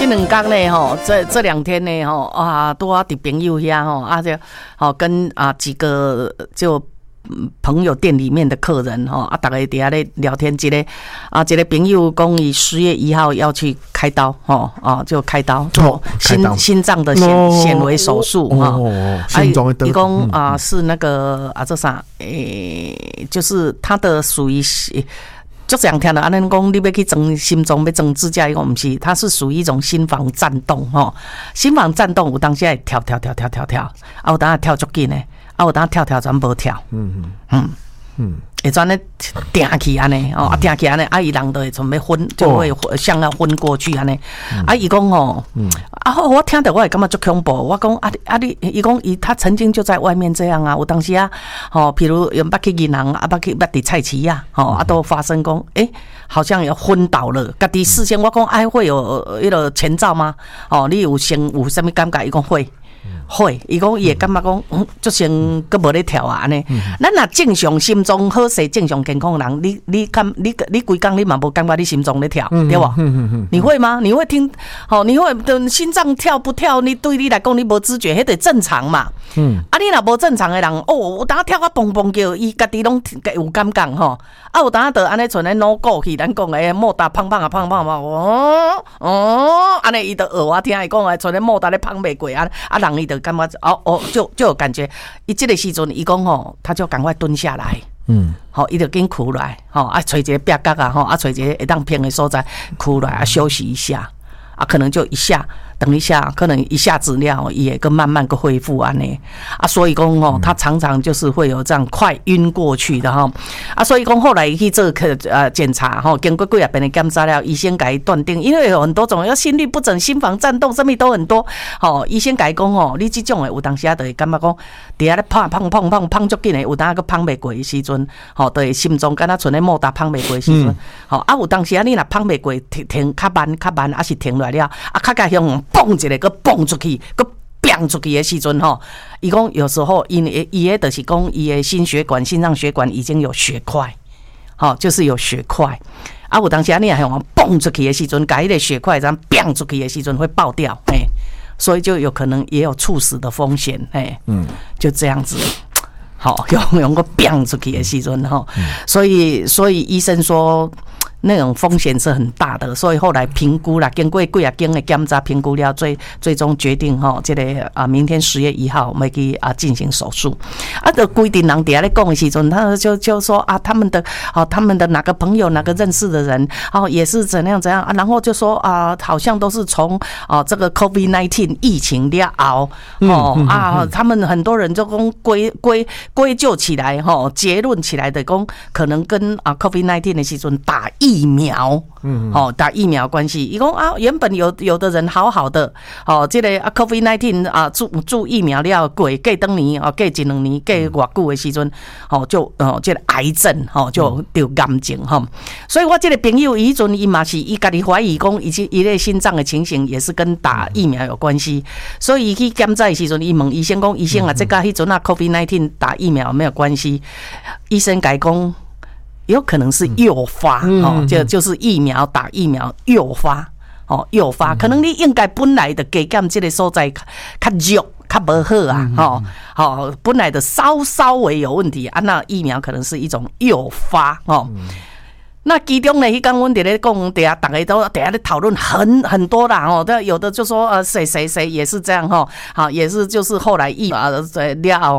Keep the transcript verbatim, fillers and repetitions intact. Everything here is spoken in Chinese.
两天呢吼，这这两天呢吼啊，都啊伫朋友遐吼啊就好跟啊几个就。朋友店里面的客人哈啊，大家底下咧聊天，一个啊，一个朋友讲伊十月一号要去开刀哈啊，就开刀做心心脏的显显微手术哈。心脏的。伊讲啊是那个啊这啥诶，就是他的属于。就这样听的，安尼讲你要去装心脏，要装支架，伊讲不是，它是属于一种心房颤动吼。心房颤动有当时会跳跳跳跳跳跳，啊有当下跳足紧的，啊有当下跳跳全无跳。嗯嗯嗯嗯，会转咧定起安尼哦，啊定起安尼，啊伊人都会准备昏，就会像要昏过去安尼。啊伊讲吼，啊我听到我会感觉足恐怖。我讲啊啊你，伊讲伊他曾经就在外面这样啊，有当时啊，吼，比如有捌去银行啊，捌去捌伫菜市啊，吼啊都发生讲，诶、欸，好像要昏倒了。家己事先我讲，哎会有迄个前兆吗？哦，你有先有啥物感觉？伊讲会。会，伊讲伊会感觉讲，嗯，就先佫无咧跳啊安尼。咱若正常心脏好势、正常健康人，你你感你你规工你嘛无感觉你心脏咧跳，对无？你会吗？你会听？哦，你会等心脏跳不跳？你对你来讲你无知觉，迄得正常嘛。嗯，啊，你若无正常的人，哦，有当跳啊蹦蹦叫，伊家己拢有感觉吼。啊，有当得安尼像咧脑鼓去，咱讲诶，莫打胖胖啊胖胖嘛，哦哦，安尼伊就学我听伊讲诶，像咧莫打咧胖袂过啊，啊人伊就感觉哦哦，就就有感觉。伊这个时阵，伊讲吼，他就赶快蹲下来，嗯，好，伊就紧哭来，吼啊，找一个壁角啊，吼啊，找一个会当偏的所在哭来啊，休息一下，啊，可能就一下。等一下，可能一下子了，也个慢慢个恢复安尼啊，所以讲哦，他常常就是会有这样快晕过去的哈啊，所以讲后来去做个呃检查哈，经过几啊遍的检查了，医生给断定，因为有很多种，要心律不整、心房颤动，什么都很多，吼，医生给讲哦，你这种的有当时啊，就会感觉讲，底下咧胖胖胖胖胖足紧的，有当下个胖袂过的时阵，吼，就会心脏敢若像咧莫打胖袂过的时阵，吼啊，有当时啊，你若胖袂过，停停较慢较慢，还是停落来了，啊，较甲向。蹦一个，个蹦出去，个飙出去的时阵吼，伊讲有时候因伊个就是讲伊的心血管、心脏血管已经有血块，吼，就是有血块。啊，有当时啊，你若向蹦出去的时阵，甲迄个血块这样飙出去的时阵会爆掉，哎，所以就有可能也有猝死的风险，哎，嗯，就这样子。好，用用个飙出去的时阵吼，所以所以医生说。那种风险是很大的，所以后来评估了，经过几啊间的检查评估了，最最终决定哈，这个啊，明天十月一号我们可以啊进行手术。啊，的规定人底下咧讲的时阵，他就就说啊，他们的啊，他们的哪个朋友哪个认识的人，哦，也是怎样怎样啊，然后就说啊，好像都是从啊这个 COVID 十九 疫情了后哦啊，他们很多人就讲归归归咎起来哈，结论起来的讲可能跟啊 COVID 十九 的时阵打疫疫苗，嗯，哦，打疫苗关系，伊讲啊，原本有有的人好好的，哦，这个啊 COVID 十九 啊，注注疫苗了，过过当年哦，过一两年，过偌久的时阵，哦，就哦，这个癌症，哦，就得癌症哈。所以我这个朋友，伊阵伊嘛是伊家己怀疑讲，伊伊个心脏的情形也是跟打疫苗有关系，所以伊去检查的时阵，伊问医生讲，医生啊，这个迄阵啊 COVID 十九 打疫苗没有关系，医生改讲。有可能是诱发、嗯、哦，就就是疫苗打疫苗诱发哦，诱发、嗯、可能你应该本来的加减这个所在较弱较不好啊，哦哦，本来的稍稍微有问题啊，那疫苗可能是一种诱发哦。嗯那其中呢，迄天阮伫咧讲，底下大家都底下咧讨论很很多啦吼，有的就说呃谁谁谁也是这样吼，好也是就是后来疫苗了后。